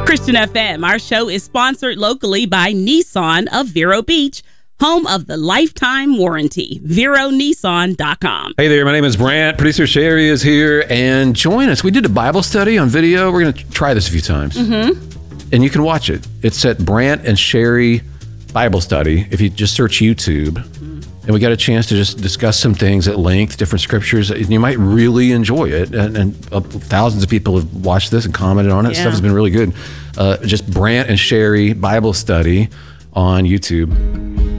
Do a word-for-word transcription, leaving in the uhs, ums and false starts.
Christian F M. Our show is sponsored locally by Nissan of Vero Beach, home of the lifetime warranty. Vero Nissan dot com. Hey there, my name is Brant. Producer Sherry is here, and join us. We did a Bible study on video. We're going to try this a few times. Mm-hmm. And you can watch it. It's at Brant and Sherry Bible Study if you just search YouTube. Mm-hmm. And we got a chance to just discuss some things at length, different scriptures. And you might really enjoy it. And, and uh, thousands of people have watched this and commented on it. Yeah. Stuff has been really good. Uh, just Brant and Sherry Bible Study on YouTube.